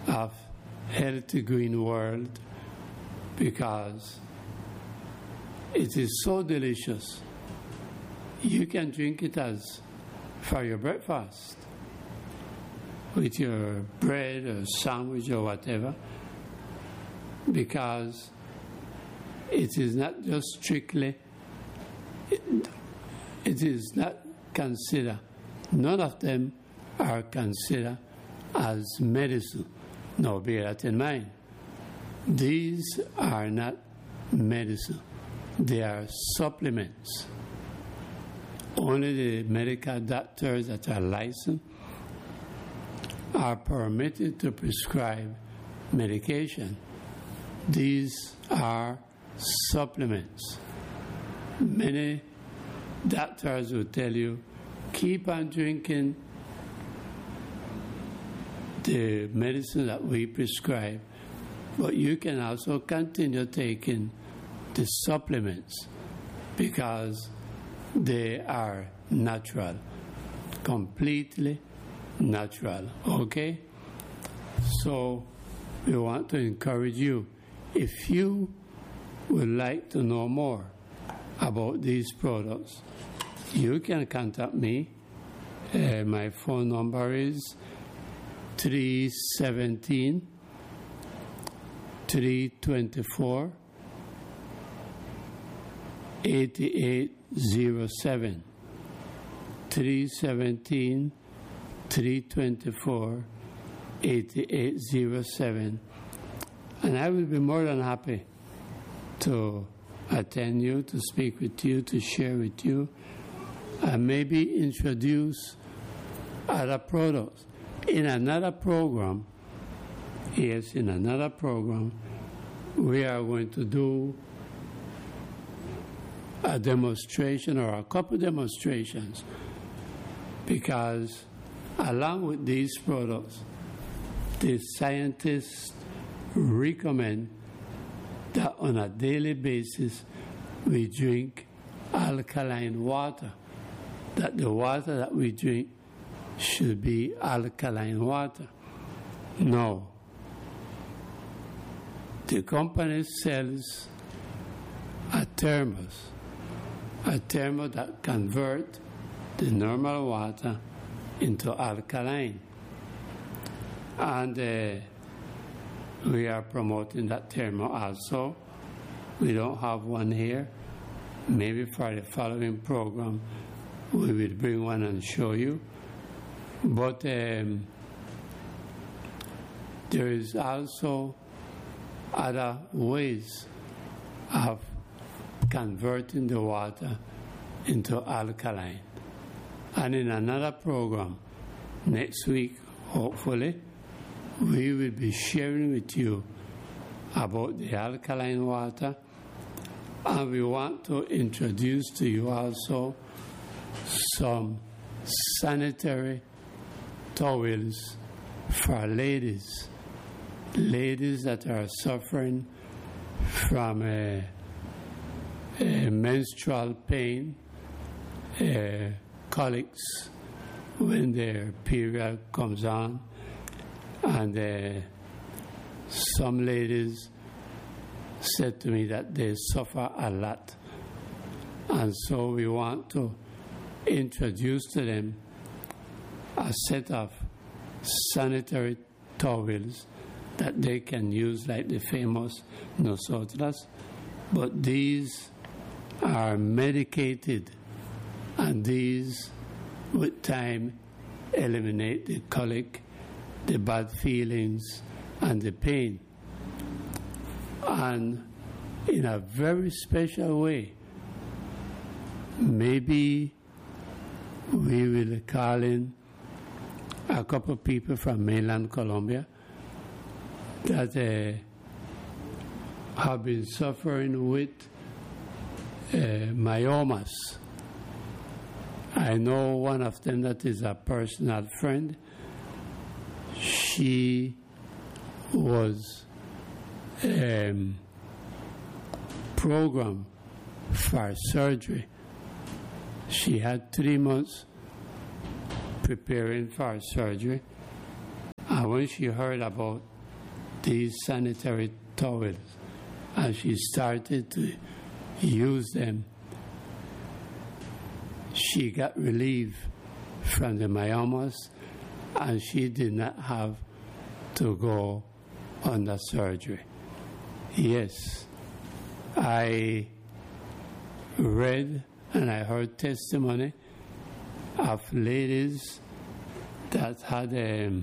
of Healthy Green World because it is so delicious. You can drink it as for your breakfast with your bread or sandwich or whatever, because it is not just strictly, it is not considered, none of them are considered as medicine. No, bear that in mind. These are not medicine. They are supplements. Only the medical doctors that are licensed are permitted to prescribe medication. These are supplements. Many doctors will tell you, keep on drinking the medicine that we prescribe, but you can also continue taking the supplements because they are natural, completely natural, okay? So we want to encourage you, if you would like to know more about these products, you can contact me. My phone number is 317 324 8807. 317 324 8807. And I will be more than happy to attend you, to speak with you, to share with you, and maybe introduce other products. In another program, yes, in another program, we are going to do a demonstration or a couple demonstrations, because along with these products, the scientists recommend that on a daily basis we drink alkaline water, that the water that we drink should be alkaline water. No. The company sells a thermos that converts the normal water into alkaline. And we are promoting that thermo also. We don't have one here. Maybe for the following program, we will bring one and show you. But there is also other ways of converting the water into alkaline. And in another program next week, hopefully, we will be sharing with you about the alkaline water, and we want to introduce to you also some sanitary towels for ladies that are suffering from menstrual pain, colics when their period comes on, and some ladies said to me that they suffer a lot, and so we want to introduce to them a set of sanitary towels that they can use, like the famous Nosotras, but these are medicated, and these with time eliminate the colic, the bad feelings, and the pain. And in a very special way, maybe we will call in a couple of people from mainland Colombia that have been suffering with myomas. I know one of them that is a personal friend. She was programmed for surgery. She had 3 months preparing for surgery, and when she heard about these sanitary towels, and she started to use them. She got relief from the myomas, and she did not have to go under surgery. Yes, I read and I heard testimony of ladies that had a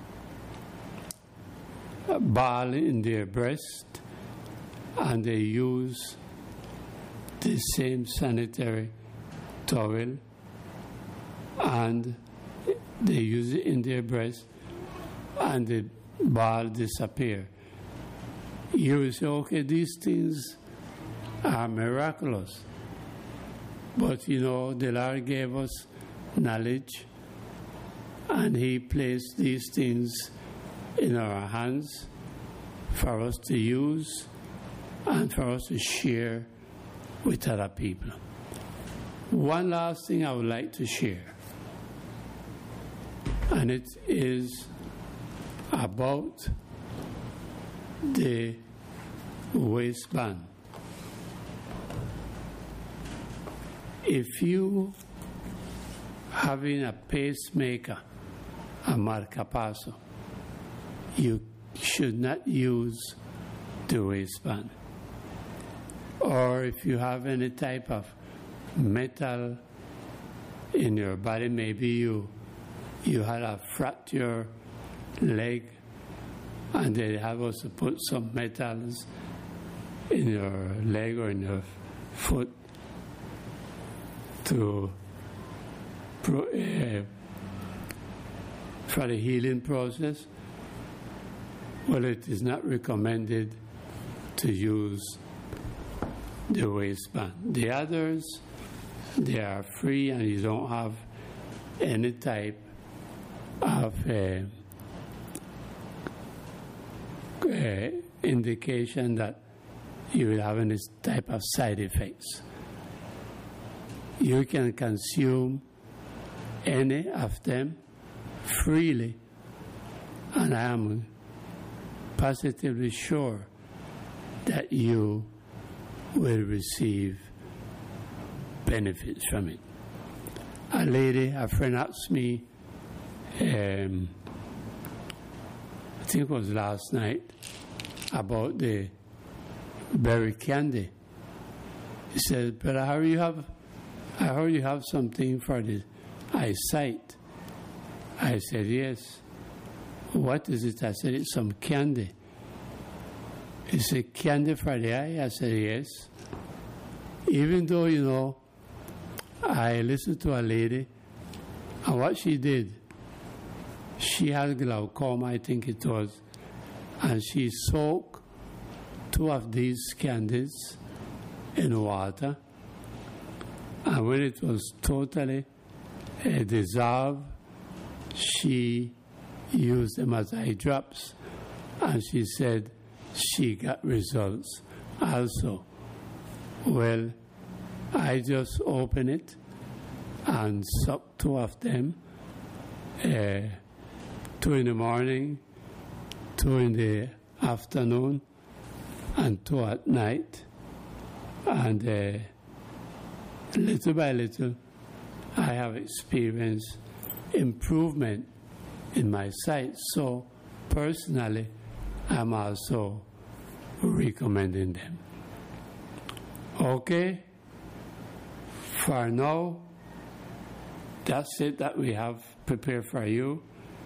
ball in their breast, and they use the same sanitary towel, and they use it in their breast, and the ball disappear. You will say, okay, these things are miraculous. But the Lord gave us knowledge, and He placed these things in our hands for us to use and for us to share with other people. One last thing I would like to share, and it is about the waistband. If you having a pacemaker, a marcapaso, you should not use the waistband. Or if you have any type of metal in your body, maybe you had a fractured leg, and they have us to put some metals in your leg or in your foot for the healing process. Well, it is not recommended to use the waistband. The others, they are free, and you don't have any type of indication that you will have any type of side effects. You can consume any of them freely, and I am positively sure that you will receive benefits from it. A friend asked me, I think it was last night, about the berry candy. He said, but I heard you have something for the eyesight. I said, yes. What is it? I said, it's some candy. He said, candy for the eye? I said, yes. Even though, I listened to a lady, and what she did, she had glaucoma, I think it was, and she soaked 2 of these candies in water, and when it was totally dissolved, she used them as eye drops, and she said she got results also. Well, I just opened it and sucked 2 of them, 2 in the morning, 2 in the afternoon, and 2 at night. And little by little, I have experienced improvement in my sight. So personally, I'm also recommending them. Okay? For now, that's it that we have prepared for you.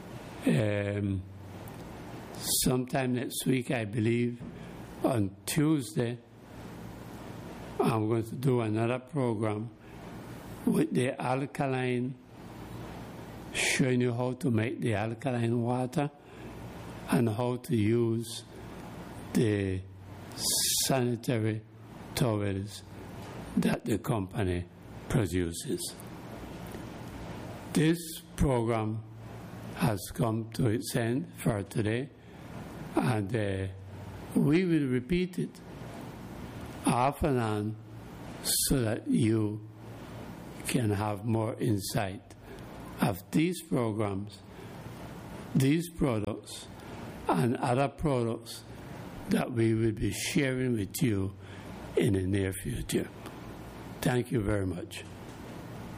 Sometime next week, I believe, on Tuesday, I'm going to do another program with the alkaline, showing you how to make the alkaline water and how to use the sanitary towels that the company produces. This program has come to its end for today, and we will repeat it off and on so that you can have more insight of these programs, these products, and other products that we will be sharing with you in the near future. Thank you very much.